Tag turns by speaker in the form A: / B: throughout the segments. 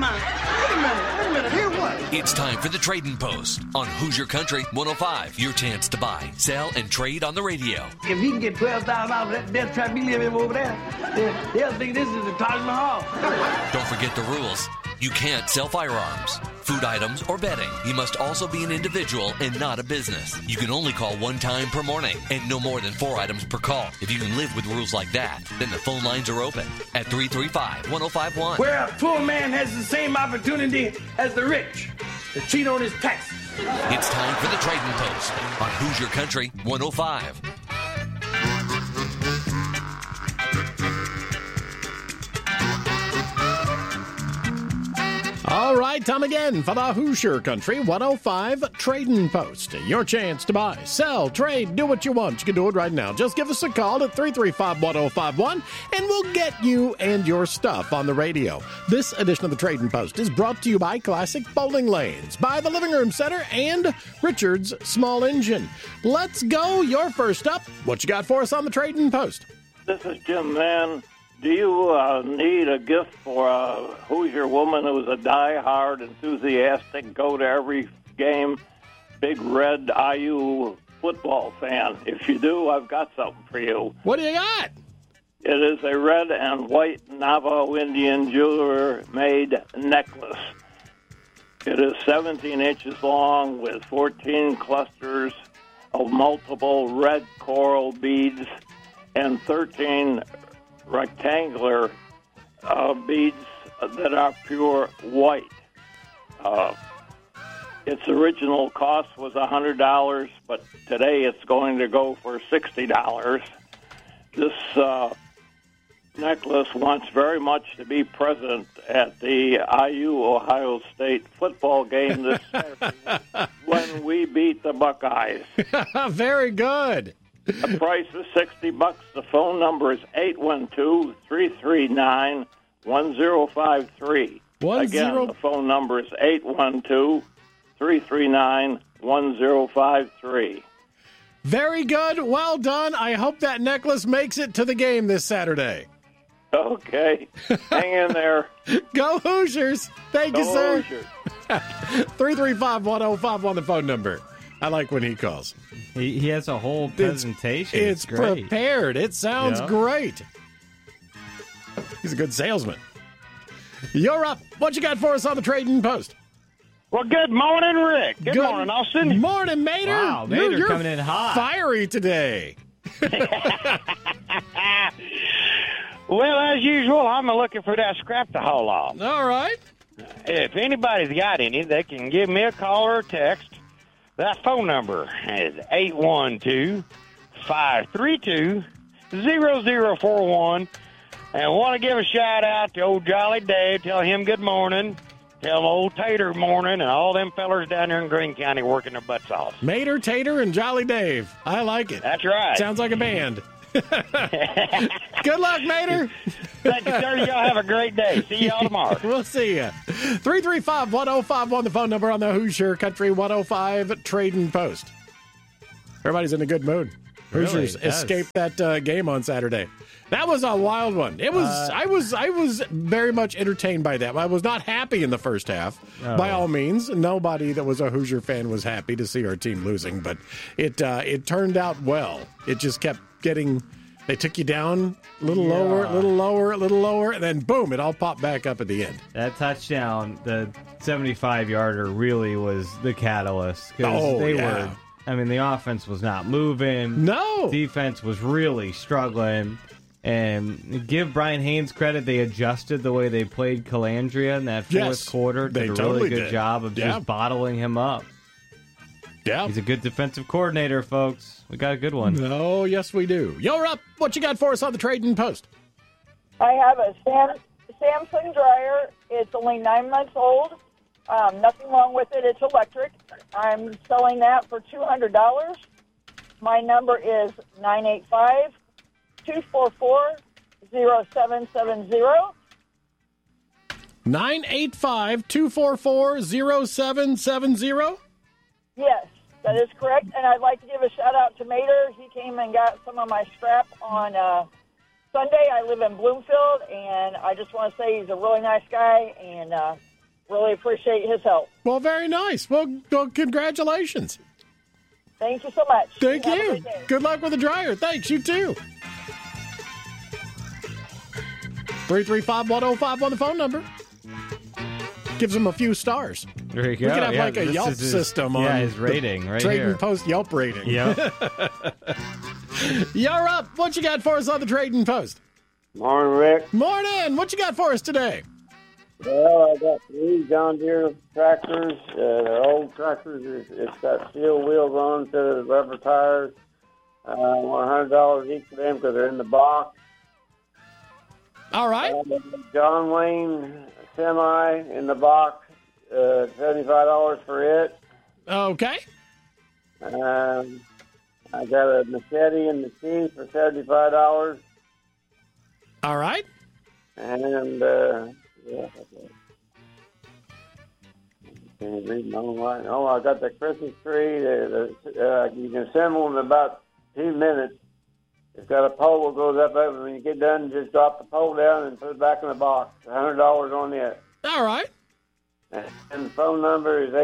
A: Wait a minute. Hear what?
B: It's time for the Trading Post on Hoosier Country 105. Your chance to buy, sell, and trade on the radio.
A: If he can get $12,000 for that death trap he living over there, they'll think this is the Taj Mahal.
B: Don't forget the rules. You can't sell firearms, food items, or bedding. You must also be an individual and not a business. You can only call one time per morning and no more than 4 items per call. If you can live with rules like that, then the phone lines are open at 335-1051.
A: Where a poor man has the same opportunity as the rich to cheat on his taxes.
B: It's time for the Trading Post on Hoosier Country 105.
C: All right, time again for the Hoosier Country 105 Trading Post. Your chance to buy, sell, trade, do what you want. You can do it right now. Just give us a call at 335-1051, and we'll get you and your stuff on the radio. This edition of the Trading Post is brought to you by Classic Bowling Lanes, by the Living Room Center, and Richard's Small Engine. Let's go. You're first up. What you got for us on the Trading Post?
D: This is Jim Mann. Do you need a gift for a Hoosier woman who's a die-hard, enthusiastic, go to every game, big red IU football fan? If you do, I've got something for you.
C: What do you got?
D: It is a red and white Navajo Indian jeweler-made necklace. It is 17 inches long with 14 clusters of multiple red coral beads and 13 rectangular beads that are pure white. Its original cost was $100, but today it's going to go for $60. This necklace wants very much to be present at the IU Ohio State football game this Saturday when we beat the Buckeyes.
C: Very good.
D: The price is $60. The phone number is 812-339-1053. Again, the phone number is 812-339-1053.
C: Very good. Well done. I hope that necklace makes it to the game this Saturday.
D: Okay. Hang in there.
C: Go Hoosiers. Thank you, sir.
D: Hoosiers.
C: 335-1051, the phone number. I like when he calls.
E: He has a whole presentation.
C: It's
E: great.
C: prepared. It sounds great. He's a good salesman. You're up. What you got for us on the Trading Post?
F: Well, good morning, Rick. Good morning, Austin.
C: Morning, Mater.
E: Wow, Mater
C: you're
E: coming in hot.
C: Fiery today.
F: Well, as usual, I'm looking for that scrap to haul off.
C: All right.
F: If anybody's got any, they can give me a call or a text. That phone number is 812-532-0041. And want to give a shout-out to old Jolly Dave. Tell him good morning. Tell old Tater morning and all them fellers down there in Greene County working their butts off.
C: Mater, Tater, and Jolly Dave. I like it.
F: That's right.
C: Sounds like a band. Good luck, Mater.
F: Thank you, sir. Y'all have a great day. See y'all tomorrow.
C: We'll see you. 335-1051, the phone number on the Hoosier Country 105 Trading Post. Everybody's in a good mood. Hoosiers escaped that game on Saturday. That was a wild one. It was. I was very much entertained by that. I was not happy in the first half. By all means, nobody that was a Hoosier fan was happy to see our team losing. But it turned out well. It just kept getting. They took you down a little lower, a little lower, a little lower, and then boom, it all popped back up at the end.
E: That touchdown, the 75-yarder, really was the catalyst because they were. I mean, the offense was not moving.
C: No.
E: Defense was really struggling. And give Brian Haynes credit, they adjusted the way they played Calandria in that fourth quarter. Did a really good job of just bottling him up.
C: Yeah.
E: He's a good defensive coordinator, folks. We got a good one.
C: Oh, yes, we do. You're up. What you got for us on the Trading Post?
G: I have a Samsung dryer. It's only 9 months old. Nothing wrong with it. It's electric. I'm selling that for $200. My number is 985-244-0770.
C: 985-244-0770?
G: Yes, that is correct. And I'd like to give a shout-out to Mater. He came and got some of my scrap on Sunday. I live in Bloomfield, and I just want to say he's a really nice guy, and really appreciate his help.
C: Well, very nice. Well, congratulations.
G: Thank you so much.
C: Thank you. Good luck with the dryer. Thanks. You too. 335-1051, the phone number. Gives him a few stars.
E: There you go.
C: We could have like a Yelp system on
E: his rating right
C: Trading
E: here.
C: Post Yelp rating.
E: Yep.
C: You're up. What you got for us on the Trading Post?
H: Morning, Rick.
C: Morning. What you got for us today?
H: Well, I got 3 John Deere tractors. They're old tractors. It's got steel wheels on instead of rubber tires. I want $100 each for them because they're in the box.
C: All right.
H: John Wayne semi in the box, $75 for it.
C: Okay.
H: I got a machete and machine for $75.
C: All right.
H: And yeah. Can you read my own line? Oh, I got the Christmas tree. You can assemble in about 2 minutes. It's got a pole that goes up. When you get done, just drop the pole down and put it back in the box. $100 on it.
C: All right.
H: And the phone number is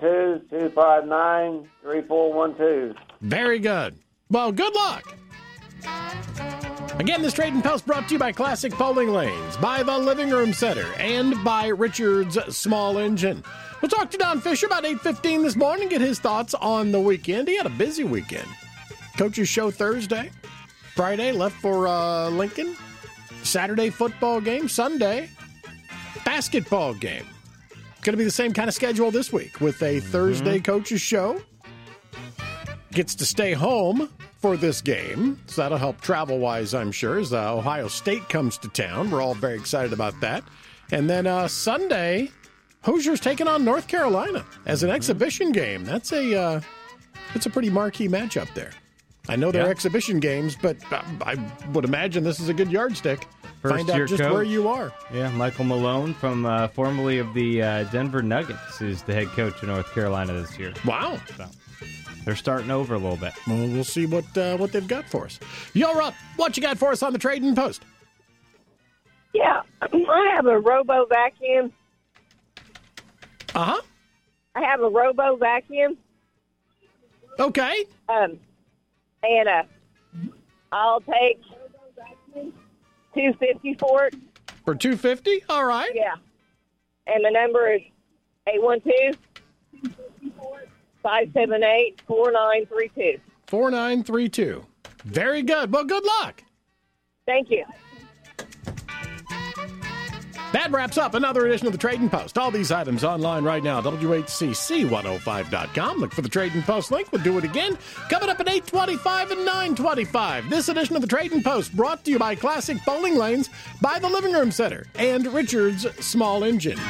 H: 812-259-3412.
C: Very good. Well, good luck. Again, this Trading Post brought to you by Classic Bowling Lanes, by the Living Room Center, and by Richard's Small Engine. We'll talk to Don Fisher about 8:15 this morning, get his thoughts on the weekend. He had a busy weekend. Coach's show Thursday. Friday left for Lincoln. Saturday football game. Sunday basketball game. Going to be the same kind of schedule this week with a Thursday coach's show. Gets to stay home for this game, so that'll help travel-wise, I'm sure, as Ohio State comes to town. We're all very excited about that. And then Sunday, Hoosiers taking on North Carolina as an exhibition game. That's a pretty marquee matchup there. I know they're exhibition games, but I would imagine this is a good yardstick. Find out just
E: coach.
C: Where you are.
E: Yeah, Michael Malone, from formerly of the Denver Nuggets, is the head coach of North Carolina this year.
C: Wow.
E: So they're starting over a little bit.
C: Well, we'll see what they've got for us. You're up. What you got for us on the Trading Post?
I: Yeah, I have a Robo vacuum.
C: Uh-huh.
I: I have a Robo vacuum.
C: Okay.
I: And I'll take $250 for it.
C: For $250? All right.
I: Yeah. And the number is 812-578-4932.
C: 4932. Very good. Well, good luck.
I: Thank you.
C: That wraps up another edition of the Trading Post. All these items online right now, WHCC105.com. Look for the Trading Post link. We'll do it again. Coming up at 8:25 and 9:25. This edition of the Trading Post brought to you by Classic Bowling Lanes, by the Living Room Center, and Richard's Small Engine.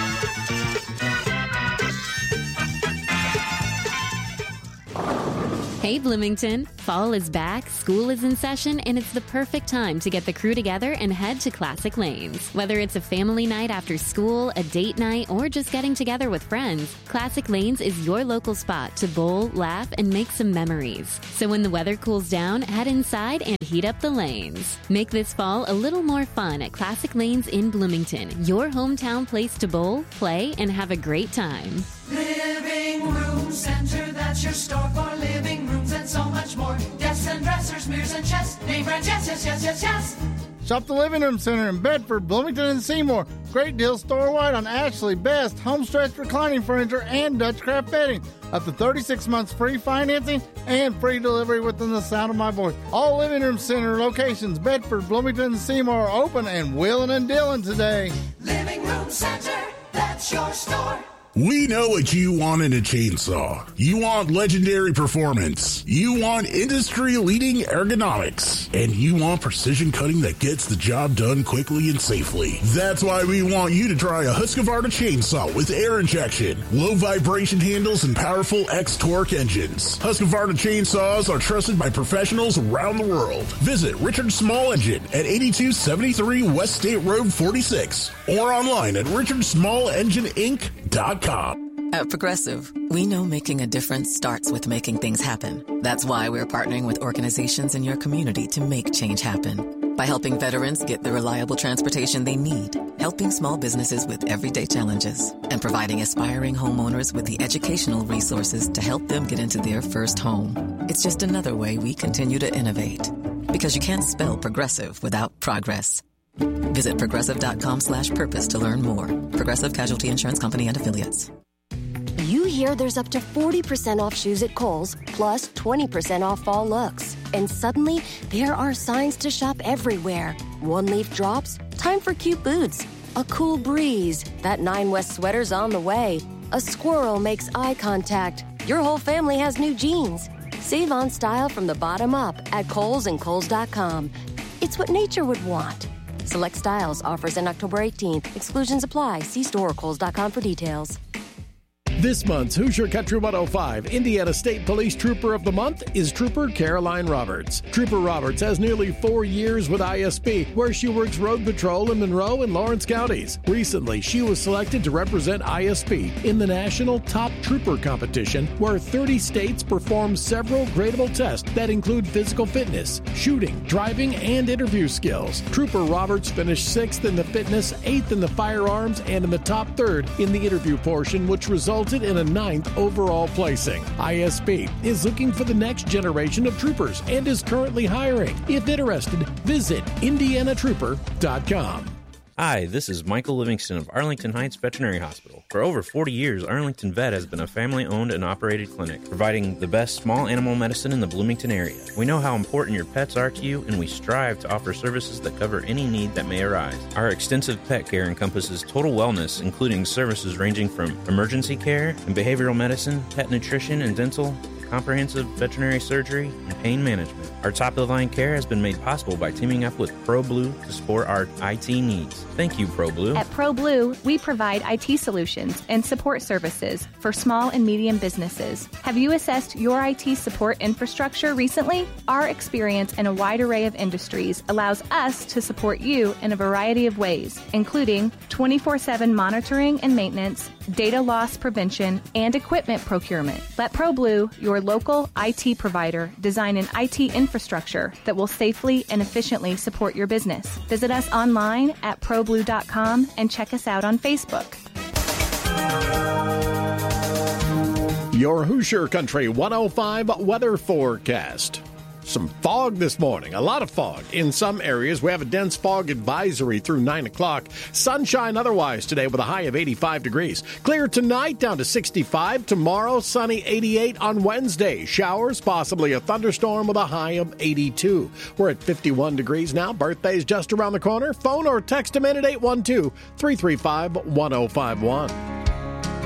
J: Hey Bloomington, fall is back, school is in session, and it's the perfect time to get the crew together and head to Classic Lanes. Whether it's a family night after school, a date night, or just getting together with friends, Classic Lanes is your local spot to bowl, laugh, and make some memories. So when the weather cools down, head inside and heat up the lanes. Make this fall a little more fun at Classic Lanes in Bloomington, your hometown place to bowl, play, and have a great time.
K: Living Room Center, that's your store for living rooms and so much more. Desks and dressers, mirrors and chests, name brands, yes.
L: Shop the Living Room Center in Bedford, Bloomington, and Seymour. Great deals store-wide on Ashley, Best, Homestretch reclining furniture, and Dutchcraft bedding. Up to 36 months free financing and free delivery within the sound of my voice. All Living Room Center locations, Bedford, Bloomington, and Seymour, are open and wheeling and dealing today.
K: Living Room Center, that's your store.
M: We know what you want in a chainsaw. You want legendary performance. You want industry-leading ergonomics. And you want precision cutting that gets the job done quickly and safely. That's why we want you to try a Husqvarna chainsaw with air injection, low vibration handles, and powerful X-Torque engines. Husqvarna chainsaws are trusted by professionals around the world. Visit Richard Small Engine at 8273 West State Road 46 or online at richardsmallengineinc.com.
N: At Progressive, we know making a difference starts with making things happen. That's why we're partnering with organizations in your community to make change happen. by helping veterans get the reliable transportation they need, helping small businesses with everyday challenges, and providing aspiring homeowners with the educational resources to help them get into their first home. It's just another way we continue to innovate. Because you can't spell progressive without progress. Visit progressive.com/purpose to learn more. Progressive Casualty Insurance Company and Affiliates.
O: You hear there's up to 40% off shoes at Kohl's, plus 20% off fall looks. And suddenly, there are signs to shop everywhere. One leaf drops, time for cute boots. A cool breeze, that 9 West sweater's on the way. A squirrel makes eye contact. Your whole family has new jeans. Save on style from the bottom up at Kohl's and Kohl's.com. It's what nature would want. Select styles, offers end October 18th. Exclusions apply. See store or Kohl's.com for details.
C: This month's Hoosier Country 105 Indiana State Police Trooper of the Month is Trooper Caroline Roberts. Trooper Roberts has nearly 4 years with ISP, where she works road patrol in Monroe and Lawrence counties. Recently, she was selected to represent ISP in the National Top Trooper Competition, where 30 states perform several gradable tests that include physical fitness, shooting, driving, and interview skills. Trooper Roberts finished 6th in the fitness, 8th in the firearms, and in the top 3rd in the interview portion, which resulted in a 9th overall placing. ISP is looking for the next generation of troopers and is currently hiring. If interested, visit IndianaTrooper.com.
P: Hi, this is Michael Livingston of Arlington Heights Veterinary Hospital. For over 40 years, Arlington Vet has been a family-owned and operated clinic, providing the best small animal medicine in the Bloomington area. We know how important your pets are to you, and we strive to offer services that cover any need that may arise. Our extensive pet care encompasses total wellness, including services ranging from emergency care and behavioral medicine, pet nutrition and dental, comprehensive veterinary surgery, and pain management. Our top-of-the-line care has been made possible by teaming up with ProBlue to support our IT needs. Thank you, ProBlue.
Q: At ProBlue, we provide IT solutions and support services for small and medium businesses. Have you assessed your IT support infrastructure recently? Our experience in a wide array of industries allows us to support you in a variety of ways, including 24/7 monitoring and maintenance, data loss prevention, and equipment procurement. Let ProBlue, your local IT provider, design an IT infrastructure that will safely and efficiently support your business. Visit us online at ProBlue.com and check us out on Facebook.
C: Your Hoosier Country 105 weather forecast. Some fog this morning, a lot of fog. In some areas, we have a dense fog advisory through 9 o'clock. Sunshine otherwise today with a high of 85 degrees. Clear tonight down to 65. Tomorrow, sunny 88 on Wednesday. Showers, possibly a thunderstorm with a high of 82. We're at 51 degrees now. Birthday's just around the corner. Phone or text them in at 812-335-1051.